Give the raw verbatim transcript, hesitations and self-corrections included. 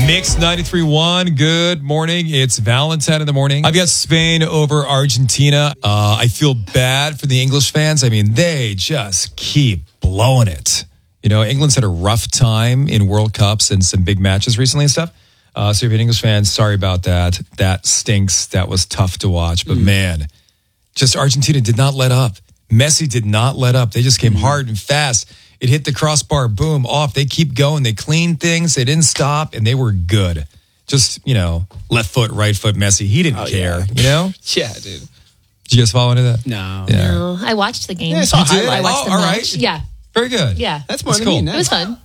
Mix ninety-three point one. Good morning. It's Valentine in the morning. I've got Spain over Argentina. Uh, I feel bad for the English fans. I mean, they just keep blowing it. You know, England's had a rough time in World Cups and some big matches recently and stuff. Uh, so if you're an English fan, sorry about that. That stinks. That was tough to watch. But mm. man, just Argentina did not let up. Messi did not let up. They just came mm. hard and fast. It hit the crossbar, boom, off. They keep going. They cleaned things. They didn't stop, and they were good. Just, you know, left foot, right foot, Messi. He didn't oh, care, yeah. you know? Yeah, dude. Did you guys follow into that? No. Yeah. No, I watched the game. Yeah, I, saw I watched oh, the all match. right. Yeah. Very good. Yeah. That's more That's than cool. me. It was fun.